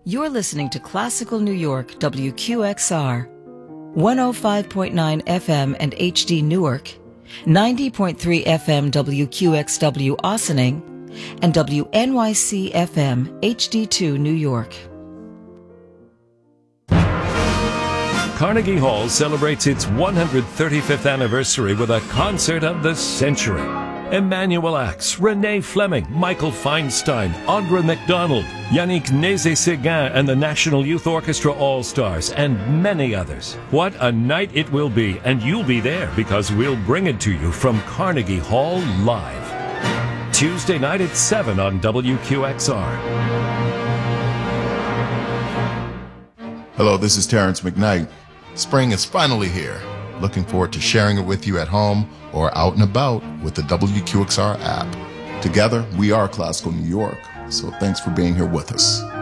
You're listening to Classical New York, WQXR, 105.9 FM and HD Newark, 90.3 FM WQXW Ossining, and WNYC FM HD2 New York. Carnegie Hall celebrates its 135th anniversary with a concert of the century. Emmanuel Ax, Renee Fleming, Michael Feinstein, Audra McDonald, Yannick Nézet-Séguin and the National Youth Orchestra All-Stars, and many others. What a night it will be, and you'll be there because we'll bring it to you from Carnegie Hall live. Tuesday night at 7 on WQXR. Hello, this is Terrence McKnight. Spring is finally here. Looking forward to sharing it with you at home or out and about with the WQXR app. Together, we are Classical New York, so thanks for being here with us.